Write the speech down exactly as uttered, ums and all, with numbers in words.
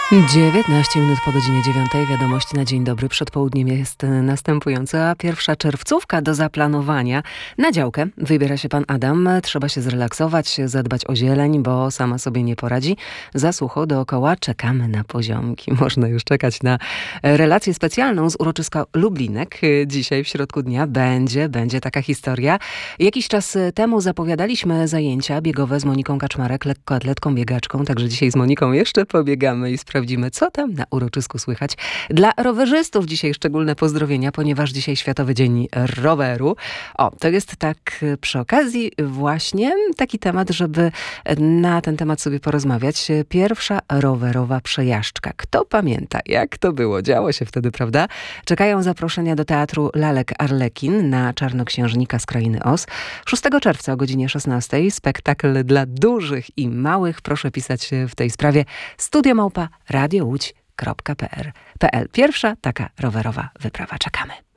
dziewiętnaście minut po godzinie dziewiątej. Wiadomość na dzień dobry. Przed południem jest następująca. Pierwsza czerwcówka do zaplanowania. Na działkę wybiera się pan Adam. Trzeba się zrelaksować, zadbać o zieleń, bo sama sobie nie poradzi. Za sucho dookoła. Czekamy na poziomki. Można już czekać na relację specjalną z uroczyska Lublinek. Dzisiaj w środku dnia będzie, będzie taka historia. Jakiś czas temu zapowiadaliśmy zajęcia biegowe z Moniką Kaczmarek, lekkoatletką, biegaczką. Także dzisiaj z Moniką jeszcze pobiegamy i sprawdzimy, Sprawdzimy, co tam na uroczysku słychać. Dla rowerzystów dzisiaj szczególne pozdrowienia, ponieważ dzisiaj Światowy Dzień Roweru. O, to jest tak przy okazji właśnie taki temat, żeby na ten temat sobie porozmawiać. Pierwsza rowerowa przejażdżka. Kto pamięta, jak to było? Działo się wtedy, prawda? Czekają zaproszenia do Teatru Lalek Arlekin na Czarnoksiężnika z Krainy Oz. szóstego czerwca o godzinie szesnastej. Spektakl dla dużych i małych. Proszę pisać w tej sprawie studio małpa radio łódź kropka p l. Pierwsza taka rowerowa wyprawa. Czekamy.